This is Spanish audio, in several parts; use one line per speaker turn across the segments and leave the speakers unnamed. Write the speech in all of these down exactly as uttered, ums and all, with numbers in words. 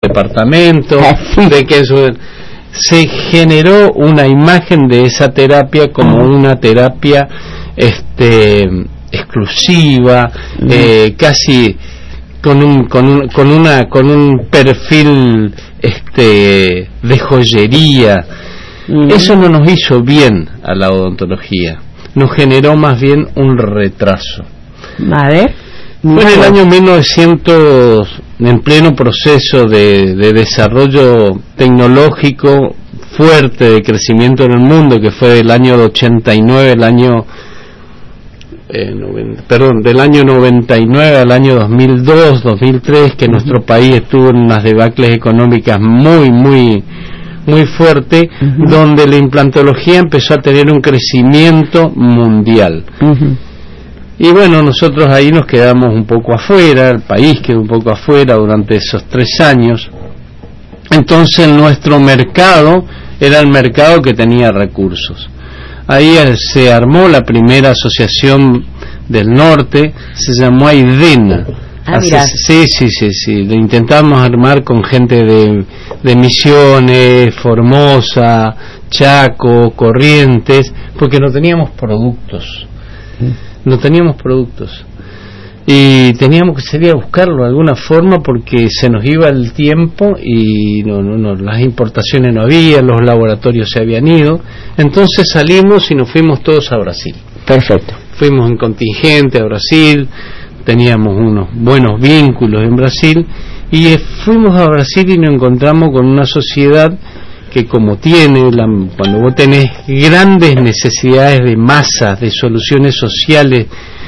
departamento, de que eso, se generó una imagen de esa terapia como una terapia este exclusiva, uh-huh. eh, casi con un con un con una con un perfil este de joyería. Uh-huh. Eso no nos hizo bien a la odontología, nos generó más bien un retraso.
A ver.
Fue en el año mil novecientos, en pleno proceso de, de desarrollo tecnológico fuerte, de crecimiento en el mundo, que fue del año ochenta y nueve, el año eh, noventa, perdón, del año noventa y nueve al año dos mil dos, dos mil tres, que uh-huh. nuestro país estuvo en unas debacles económicas muy, muy, muy fuerte, uh-huh. donde la implantología empezó a tener un crecimiento mundial. Uh-huh. Y bueno, nosotros ahí nos quedamos un poco afuera, el país quedó un poco afuera durante esos tres años. Entonces nuestro mercado era el mercado que tenía recursos. Ahí se armó la primera asociación del norte, se llamó AIDENA.
Ah,
Así, sí, sí, sí, sí, lo intentamos armar con gente de, de Misiones, Formosa, Chaco, Corrientes, porque no teníamos productos. No teníamos productos y teníamos que salir a buscarlo de alguna forma porque se nos iba el tiempo y no, no, no, las importaciones no había, los laboratorios se habían ido. Entonces salimos y nos fuimos todos a Brasil.
Perfecto.
Fuimos en contingente a Brasil, teníamos unos buenos vínculos en Brasil y eh, fuimos a Brasil y nos encontramos con una sociedad que, como tiene, la, cuando vos tenés grandes necesidades de masas, de soluciones sociales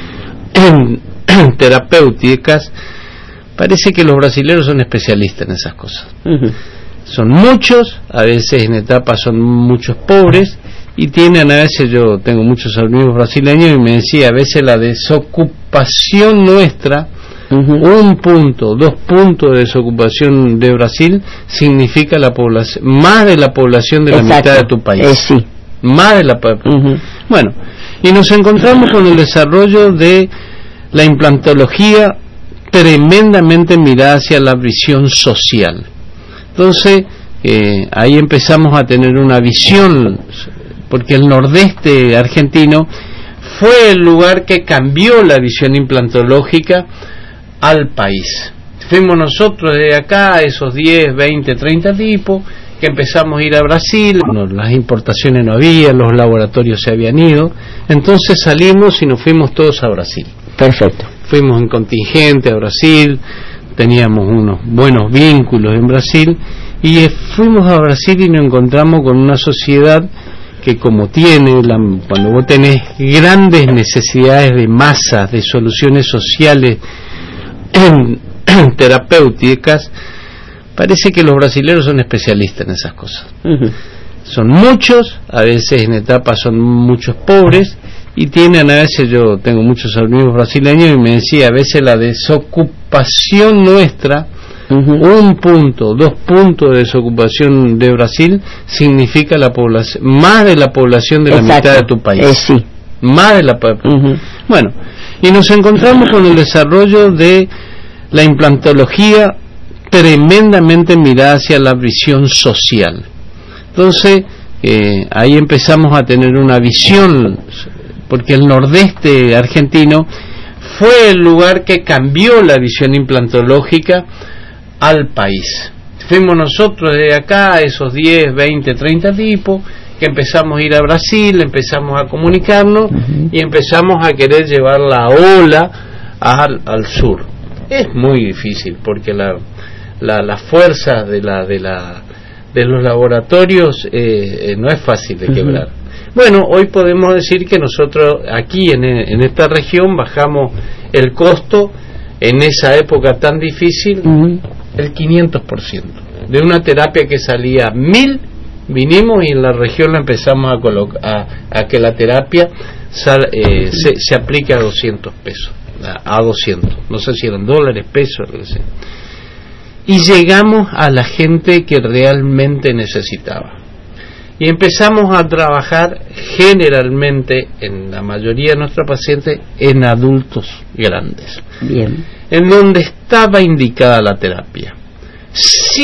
terapéuticas, parece que los brasileños son especialistas en esas cosas. Uh-huh. Son muchos, a veces en etapas son muchos pobres, y tienen a veces, yo tengo muchos amigos brasileños y me decía, a veces la desocupación nuestra, Uh-huh. un punto, dos puntos de desocupación de Brasil significa la población, más de la población de Exacto. la mitad de tu país.
Eh, sí.
Más de la uh-huh. Bueno, y nos encontramos con el desarrollo de la implantología tremendamente mirada hacia la visión social. Entonces, eh, ahí empezamos a tener una visión, porque el nordeste argentino fue el lugar que cambió la visión implantológica al país. Fuimos nosotros de acá, esos diez, veinte, treinta tipos, que empezamos a ir a Brasil, no, las importaciones no había, los laboratorios se habían ido, entonces salimos y nos fuimos todos a Brasil.
Perfecto.
Fuimos en contingente a Brasil, teníamos unos buenos vínculos en Brasil, y eh, fuimos a Brasil y nos encontramos con una sociedad que, como tiene, la, cuando vos tenés grandes necesidades de masas, de soluciones sociales terapéuticas, parece que los brasileños son especialistas en esas cosas. Uh-huh. Son muchos, a veces en etapas son muchos pobres, y tienen a veces, yo tengo muchos amigos brasileños y me decía, a veces la desocupación nuestra, uh-huh. un punto, dos puntos de desocupación de Brasil significa la población, más de la población de Exacto. la mitad de tu país.
Eh, sí.
Más de la uh-huh. Bueno, y nos encontramos con el desarrollo de la implantología tremendamente mirada hacia la visión social. Entonces, eh, ahí empezamos a tener una visión, porque el nordeste argentino fue el lugar que cambió la visión implantológica al país. Fuimos nosotros de acá, esos diez, veinte, treinta tipos, que empezamos a ir a Brasil, empezamos a comunicarnos uh-huh. y empezamos a querer llevar la ola al, al sur. Es muy difícil porque la la, la fuerza de la de la de los laboratorios eh, eh, no es fácil de quebrar. Uh-huh. Bueno, hoy podemos decir que nosotros aquí en, en esta región bajamos el costo en esa época tan difícil uh-huh. el quinientos por ciento. De una terapia que salía mil, vinimos y en la región la empezamos a colocar a, a que la terapia sal, eh, se, se aplique a doscientos pesos, a, a doscientos, no sé si eran dólares, pesos, lo que sea. Y llegamos a la gente que realmente necesitaba. Y empezamos a trabajar generalmente, en la mayoría de nuestros pacientes, en adultos grandes.
Bien.
En donde estaba indicada la terapia. Sí.